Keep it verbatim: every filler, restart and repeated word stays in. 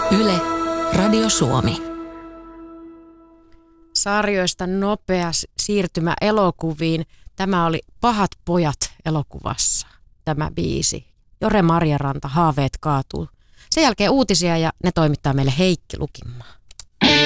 Yle, Radio Suomi. Sarjoista nopea siirtymä elokuviin. Tämä oli Pahat pojat elokuvassa, tämä biisi. Jore Marjaranta, Haaveet kaatuu. Sen jälkeen uutisia ja ne toimittaa meille Heikki Lukinmaa.